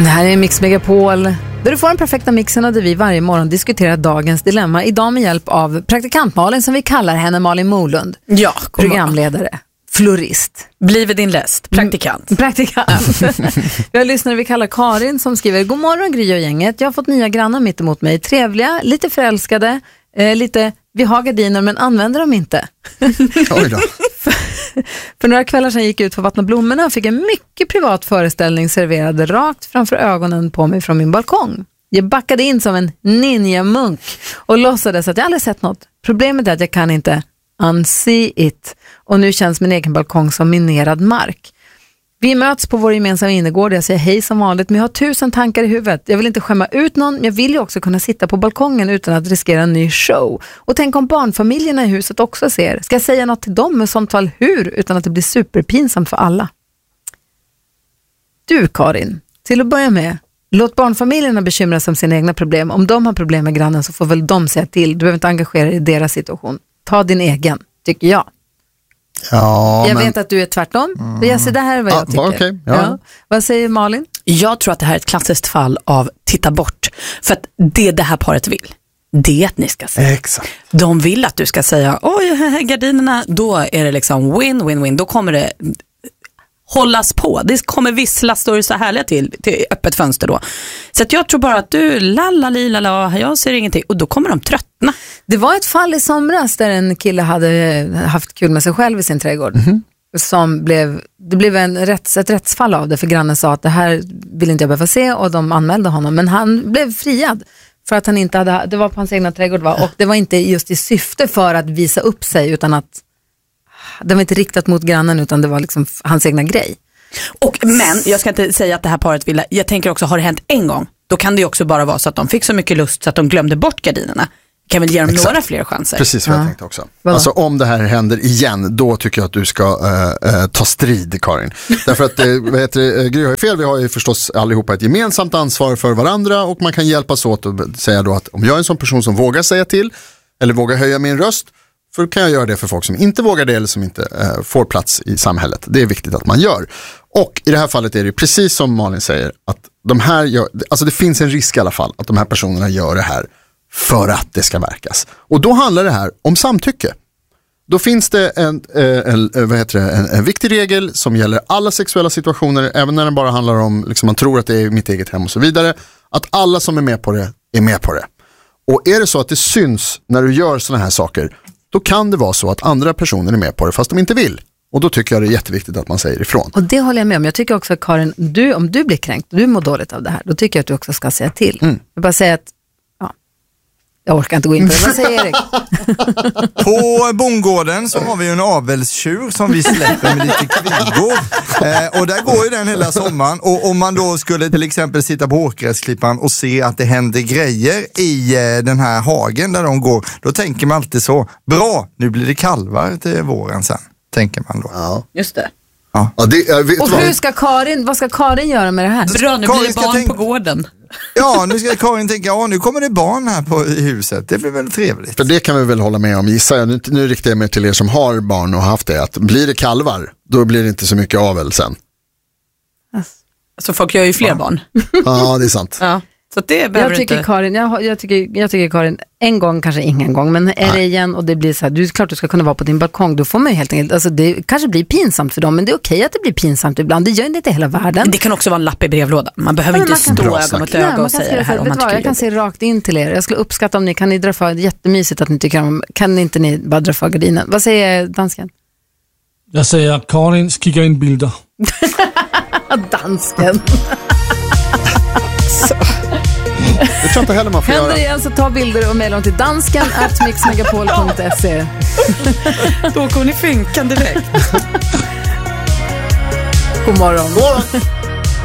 Det här är Mix Megapol, där du får den perfekta mixen och där vi varje morgon diskuterar dagens dilemma. Idag med hjälp av praktikant Malin, som vi kallar henne, Malin Molund. Ja, programledare, florist. Blivet din läst, praktikant. Praktikant. Vi har lyssnare vi kallar Karin som skriver: God morgon Gry och gänget, jag har fått nya grannar mitt emot mig. Trevliga, lite förälskade, lite, vi har gardiner men använder dem inte. Oj då. För några kvällar sedan gick jag ut för att vattna blommorna och fick en mycket privat föreställning serverad rakt framför ögonen på mig från min balkong. Jag backade in som en ninja-munk och låtsades att jag aldrig sett något. Problemet är att jag kan inte unsee it. Och nu känns min egen balkong som minerad mark. Vi möts på vår gemensamma innergård. Jag säger hej som vanligt, men jag har 1000 tankar i huvudet. Jag vill inte skämma ut någon, men jag vill ju också kunna sitta på balkongen utan att riskera en ny show. Och tänk om barnfamiljerna i huset också ser. Ska jag säga något till dem, i sånt fall hur, utan att det blir superpinsamt för alla? Du Karin, till att börja med, låt barnfamiljerna bekymra sig om sina egna problem. Om de har problem med grannen så får väl de säga till. Du behöver inte engagera dig i deras situation. Ta din egen, tycker jag. Ja, jag vet att du är tvärtom. Jag ser det här är vad jag tycker. Okay, ja. Vad säger Malin? Jag tror att det här är ett klassiskt fall av titta bort. För att det här paret vill, det är att ni ska säga. Exakt. De vill att du ska säga, oj, gardinerna. Då är det liksom win. Då kommer det hållas på. Det kommer vissla, står det så härliga till öppet fönster då. Så att jag tror bara att du, lala, jag ser ingenting. Och då kommer de tröttna. Det var ett fall i somras där en kille hade haft kul med sig själv i sin trädgård. Som det blev ett rättsfall av det, för grannen sa att det här vill inte jag behöva se, och de anmälde honom. Men han blev friad för att han inte hade, det var på hans egna trädgård och det var inte just i syfte för att visa upp sig, utan att det var inte riktat mot grannen, utan det var liksom hans egna grej. Men jag ska inte säga att det här paret ville, jag tänker också, har det hänt en gång, då kan det ju också bara vara så att de fick så mycket lust så att de glömde bort gardinerna. Kan väl ge dem några fler chanser. Precis vad jag tänkte också. Alltså om det här händer igen, då tycker jag att du ska ta strid, Karin. Därför att Gry har ju fel, vi har ju förstås allihopa ett gemensamt ansvar för varandra, och man kan hjälpas åt och säga då att om jag är en sån person som vågar säga till eller vågar höja min röst, för kan jag göra det för folk som inte vågar det eller som inte får plats i samhället. Det är viktigt att man gör. Och i det här fallet är det precis som Malin säger, att de här alltså det finns en risk i alla fall att de här personerna gör det här för att det ska verkas. Och då handlar det här om samtycke. Då finns det en viktig regel som gäller alla sexuella situationer, även när det bara handlar om liksom, man tror att det är mitt eget hem och så vidare, att alla som är med på det är med på det. Och är det så att det syns när du gör såna här saker, då kan det vara så att andra personer är med på det fast de inte vill. Och då tycker jag det är jätteviktigt att man säger ifrån. Och det håller jag med om. Jag tycker också, Karin, om du blir kränkt och du mår dåligt av det här, då tycker jag att du också ska säga till. Jag bara säger att jag orkar inte gå in på det. Vad säger Erik? På bondgården så har vi ju en avelstjur som vi släpper med lite kvigor. Och där går ju den hela sommaren. Och om man då skulle till exempel sitta på åkgräsklippan och se att det händer grejer i den här hagen där de går, då tänker man alltid så: bra, nu blir det kalvar till våren sen, tänker man då. Ja. Just det. Ja. Och vad ska Karin göra med det här? Bra, nu blir det barn på gården. Ja, nu ska Karin tänka, nu kommer det barn här i huset. Det blir väl trevligt. För det kan vi väl hålla med om, gissar jag. Nu riktar jag mig till er som har barn och har haft det. Att blir det kalvar, då blir det inte så mycket avel sen. Alltså folk gör ju fler barn. Ja, det är sant. Ja. Så det jag tycker inte... Karin, jag tycker Karin, en gång, kanske ingen gång, men är det igen och det blir så här, du är klart du ska kunna vara på din balkong, då får man ju helt enkelt, alltså det kanske blir pinsamt för dem, men det är okej att det blir pinsamt ibland, det gör det inte hela världen. Det kan också vara en lapp i brevlådan, man behöver inte stå öga mot öga och säga det här om man tycker. Jag kan se rakt in till er, jag skulle uppskatta om ni kan ni dra för, jättemysigt att ni tycker om, kan inte ni bara dra för gardinen? Vad säger dansken? Jag säger Karin, kika in bilder. Dansken. Jag tror inte heller man får händer igen, så ta bilder och mejla dem till dansken@mixmegapol.se. Då kommer ni funka direkt. God morgon.